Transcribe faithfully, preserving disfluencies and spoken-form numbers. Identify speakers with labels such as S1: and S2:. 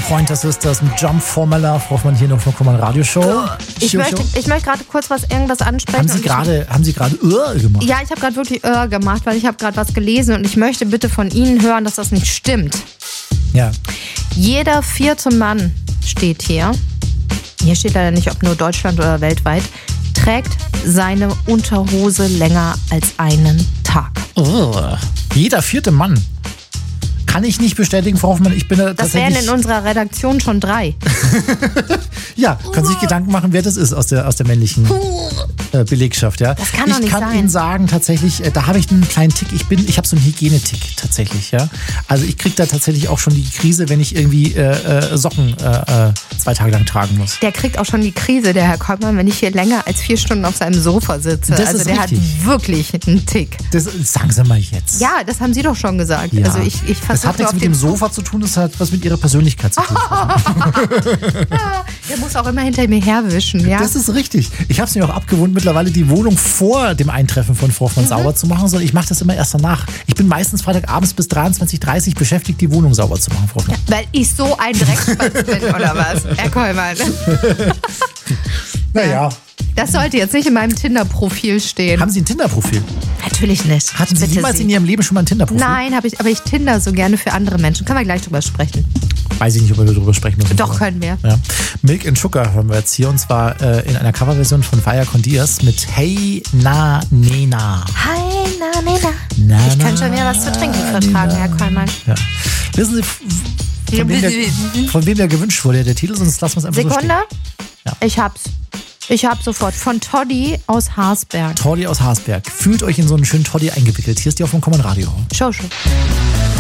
S1: Pointer Sisters mit Jump for My Love, braucht man hier noch von der Radioshow.
S2: Ich
S1: Show,
S2: möchte,
S1: Show.
S2: ich möchte gerade kurz was irgendwas ansprechen.
S1: Haben Sie gerade, haben Sie gerade uh, gemacht?
S2: Ja, ich habe gerade wirklich uh, gemacht, weil ich habe gerade was gelesen und ich möchte bitte von Ihnen hören, dass das nicht stimmt.
S1: Ja.
S2: Jeder vierte Mann steht hier, hier steht leider nicht, ob nur Deutschland oder weltweit, trägt seine Unterhose länger als einen Tag.
S1: Uh, jeder vierte Mann. Kann ich nicht bestätigen, Frau Hoffmann. Ich bin da
S2: Das
S1: tatsächlich...
S2: wären in unserer Redaktion schon drei.
S1: Ja, können Sie sich Gedanken machen, wer das ist aus der, aus der männlichen äh, Belegschaft. Ja?
S2: Das kann doch nicht
S1: Ich kann
S2: sein.
S1: Ihnen sagen, tatsächlich, äh, da habe ich einen kleinen Tick. Ich bin, ich habe so einen Hygienetick tatsächlich. Ja? Also ich kriege da tatsächlich auch schon die Krise, wenn ich irgendwie äh, äh, Socken äh, äh, zwei Tage lang tragen muss.
S2: Der kriegt auch schon die Krise, der Herr Kollmann, wenn ich hier länger als vier Stunden auf seinem Sofa sitze.
S1: Das
S2: also
S1: ist
S2: der
S1: richtig.
S2: hat wirklich einen Tick.
S1: Das sagen Sie mal jetzt.
S2: Ja, das haben Sie doch schon gesagt.
S1: Ja.
S2: Also ich, ich
S1: das hat
S2: versuche
S1: nichts
S2: auf
S1: mit
S2: den
S1: dem Sofa zu tun, das hat was mit Ihrer Persönlichkeit zu tun.
S2: Der muss auch immer hinter mir herwischen, ja.
S1: Das ist richtig. Ich habe es mir auch abgewohnt, mittlerweile die Wohnung vor dem Eintreffen von Frau Hoffmann
S2: Mhm.
S1: sauber zu machen, sondern ich mache das immer erst danach. Ich bin meistens Freitagabends bis dreiundzwanzig Uhr dreißig beschäftigt, die Wohnung sauber zu machen, Frau Hoffmann.
S2: Weil ich so ein Dreckspatz bin, oder was, Herr Kollmann?
S1: Naja.
S2: Das sollte jetzt nicht in meinem Tinder-Profil stehen.
S1: Haben Sie ein Tinder-Profil?
S2: Natürlich nicht.
S1: Hatten Sie
S2: Bitte
S1: jemals
S2: Sie.
S1: in Ihrem Leben schon mal ein Tinder-Profil?
S2: Nein, habe ich, aber ich Tinder so gerne für andere Menschen. Können wir gleich drüber sprechen.
S1: Weiß ich nicht, ob wir darüber sprechen müssen.
S2: Doch, können wir.
S1: Ja. Milk and Sugar hören wir jetzt hier, und zwar äh, in einer Coverversion von Vaya con Diaz mit Hey Na Nena.
S2: Hi, na, na, na.
S1: Na,
S2: Ich
S1: na,
S2: könnte schon wieder was zu trinken vertragen,
S1: na.
S2: Herr Kollmann.
S1: Ja. Wissen Sie, f- von wem, der, von wem der gewünscht wurde, der Titel, sonst lassen wir es einfach so
S2: Sekunde.
S1: stehen. Ja.
S2: Ich hab's. Ich hab sofort. Von Toddy aus Harsberg.
S1: Toddy aus Harsberg. Fühlt euch in so einen schönen Toddy eingewickelt. Hier ist die auf dem Common Radio.
S2: Show, show.